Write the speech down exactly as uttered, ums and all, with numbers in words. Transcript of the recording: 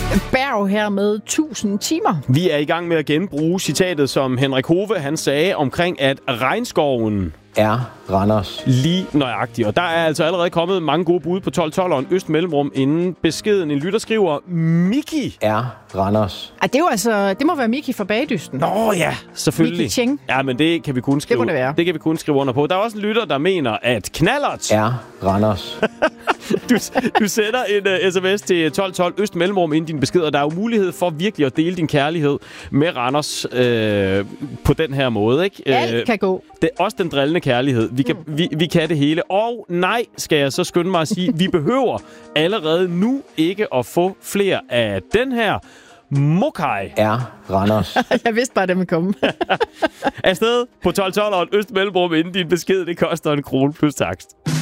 Berg her med tusind timer. Vi er i gang med at genbruge citatet, som Henrik Hove han sagde omkring, at regnskoven er Randers. Lige nøjagtigt. Og der er altså allerede kommet mange gode bud på tolv tolv og en øst mellemrum inden beskeden. En lytter skriver, Miki er Randers. Ah, det, er jo altså, det må være Miki fra Bagdysten. Nå ja, selvfølgelig. Miki Cheng. Ja, men det kan vi kun skrive. Det må det være. Det kan vi kun skrive under på. Der er også en lytter, der mener, at knallert er Randers. du, du sender en uh, sms til tolv tolv øst mellemrum inden din besked, og der er jo mulighed for virkelig at dele din kærlighed med Randers øh, på den her måde, ikke? Alt kan gå. Det er også den drillende kærlighed. Vi kan, mm. vi, vi kan det hele. Og nej, skal jeg så skynde mig at sige, vi behøver allerede nu ikke at få flere af den her. Mokai er Randers. Jeg vidste bare, det ville komme. Afsted på tolv tolv og et øst mellemrum inden din besked. Det koster en krone plus takst.